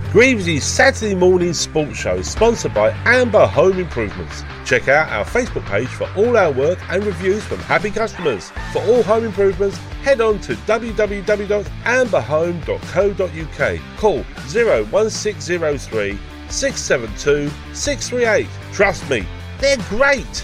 Greaves' Saturday morning sports show is sponsored by Amber Home Improvements. Check out our Facebook page for all our work and reviews from happy customers. For all home improvements, head on to www.amberhome.co.uk. Call 01603 672 638. Trust me, they're great.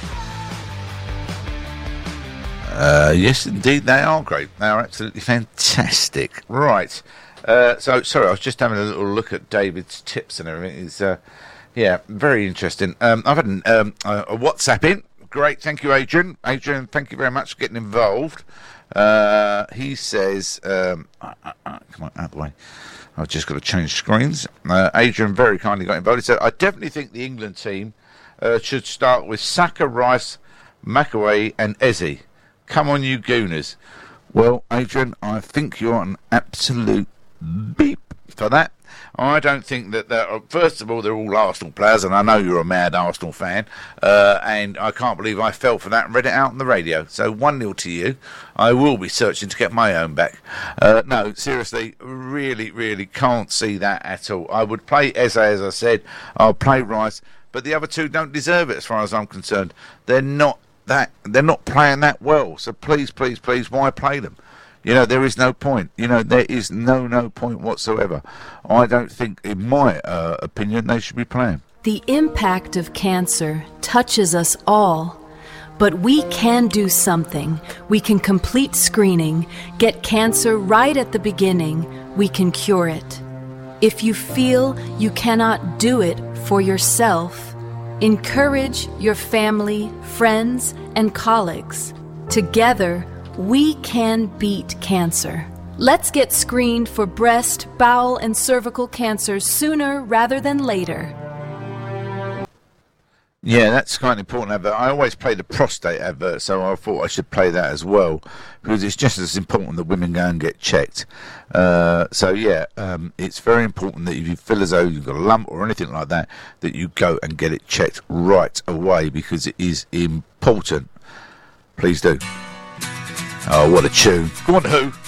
Yes, indeed, they are great. They are absolutely fantastic. Right. So, sorry, I was just having a little look at David's tips and everything. It's, very interesting. I've had a WhatsApp in. Great, thank you, Adrian. Adrian, thank you very much for getting involved. He says, come on, out of the way. I've just got to change screens. Adrian very kindly got involved. He said, I definitely think the England team should start with Saka, Rice, McAway and Eze. Come on, you Gooners. Well, Adrian, I think you're an absolute beep for that. I don't think that first of all, they're all Arsenal players, and I know you're a mad Arsenal fan, and I can't believe I fell for that and read it out on the radio. So 1-0 to you. I will be searching to get my own back. No, seriously, really, really can't see that at all. I would play Eze, as I said. I'll play Rice, but the other two don't deserve it as far as I'm concerned. They're not playing that well. So please, please, please, why play them? You know, there is no point. You know, there is no point whatsoever. I don't think, in my opinion, they should be playing. The impact of cancer touches us all, but we can do something. We can complete screening, get cancer right at the beginning. We can cure it. If you feel you cannot do it for yourself, encourage your family, friends, and colleagues. Together, we can beat cancer. Let's get screened for breast, bowel, and cervical cancers sooner rather than later. Yeah, that's quite an important advert. I always play the prostate advert, so I thought I should play that as well, because it's just as important that women go and get checked. It's very important that if you feel as though you've got a lump or anything like that, that you go and get it checked right away, because it is important. Please do. Oh, what a tune. Go on, Who.